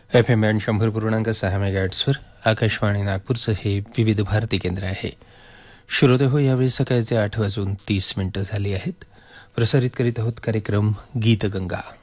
FM 100.6 मेगाहर्ट्झवर Akashvani नागपूरचं हे विविध भारती केंद्र आहे. श्रोते हो, यावेळी सकाळचे 8:30 झाली आहेत. प्रसारित करीत आहोत कार्यक्रम गीतगंगा.